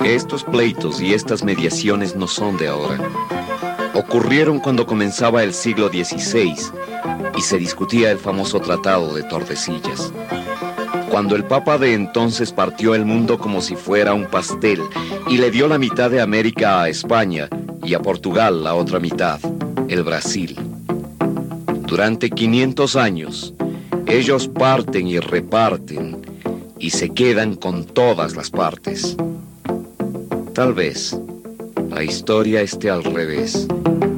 Estos pleitos y estas mediaciones no son de ahora. Ocurrieron cuando comenzaba el siglo XVI y se discutía el famoso Tratado de Tordesillas. Cuando el Papa de entonces partió el mundo como si fuera un pastel y le dio la mitad de América a España y a Portugal la otra mitad, el Brasil. Durante 500 años, ellos parten y reparten y se quedan con todas las partes. Tal vez la historia esté al revés.